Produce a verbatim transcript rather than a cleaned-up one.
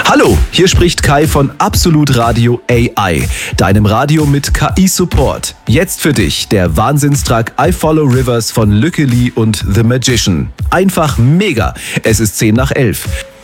Hallo, hier spricht Kai von Absolut Radio A I, deinem Radio mit K I-Support. Jetzt für dich der Wahnsinnstrack I Follow Rivers von Lücke Lee und The Magician. Einfach mega. Es ist zehn nach elf.